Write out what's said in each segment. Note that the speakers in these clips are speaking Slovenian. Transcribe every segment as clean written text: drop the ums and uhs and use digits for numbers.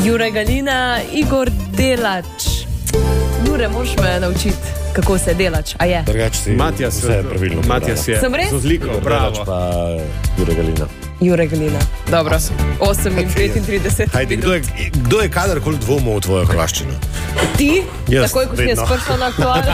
Jure Galina, Igor Delač. Jure, moraš me naučiti, kako se delač, a je? Matjas, vse je pravilno. Matjas je. Sem res? Z odliko, bravo. Pa Jure Galina. Jure Galina. Dobro, 8:35. Hajde, kdo je kadarkoli dvomil v tvojo hrvaščino? Ti? Jaz, takoj, ko si jaz vedno. prišla na aktual.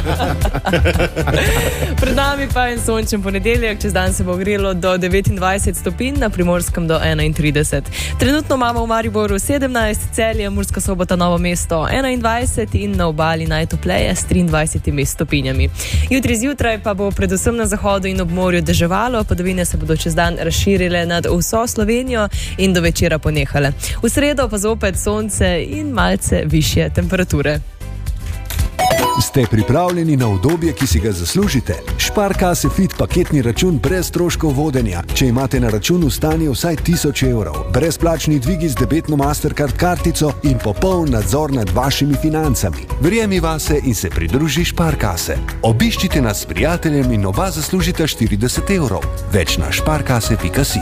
Pred nami pa je sončen ponedeljek, čez dan se bo ogrelo do 29 stopinj, na Primorskem do 31. Trenutno imamo v Mariboru 17, Celje, Murska Sobota, Novo mesto 21 in na obali najtopleje s 23 stopinjami. Jutri zjutraj pa bo predvsem na zahodu in ob morju deževalo, padavine se bodo čez dan razširile nad vso Slovenijo in do večera ponehale. V sredo pa zopet sonce in malce višje temperature. Ste pripravljeni na udobje, ki si ga zaslužite? Sparkasse Fit paketni račun brez stroškov vodenja. Če imate na računu stanje vsaj 1000 evrov, brezplačni dvigi z debetno Mastercard kartico in popoln nadzor nad vašimi financami. Verjemi vase in se pridruži Sparkasse. Obiščite nas s prijateljem in oba zaslužite 40 evrov. Več na sparkasse.si.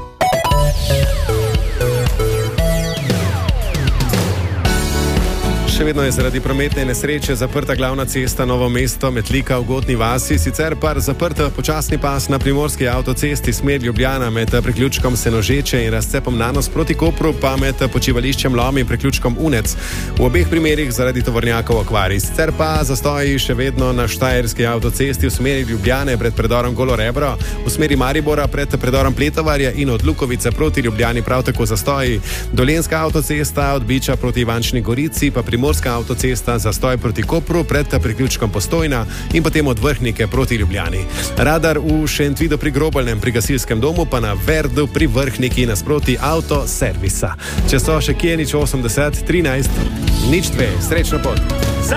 Še vedno je zaradi prometne nesreče zaprta glavna cesta Novo mesto Metlika v Gotni vasi, sicer pa zaprt počasni pas na primorski avtocesti smer Ljubljana med priključkom Senožeče in razcepom Nanos proti Kopru, pa med počivališčem Lom in priključkom Unec. V obeh primerih zaradi tovornjakov okvari. Sicer pa zastoji še vedno na štajerski avtocesti v smeri Ljubljane pred predorom Golo Rebro, v smeri Maribora pred predorom Pletovarja in od Lukovice proti Ljubljani prav tako zastoji. Dolenjska avtocesta od Biča proti Ivančni Gorici, pa Primorska avtocesta zastoj proti Kopru pred priključkom Postojna in potem od Vrhnike proti Ljubljani. Radar v Šentvidu pri Grobeljnem pri gasilskem domu, pa na Verdu pri Vrhniki nasproti avtoservisa. Če so še kje, 80 13 02. Srečno pot!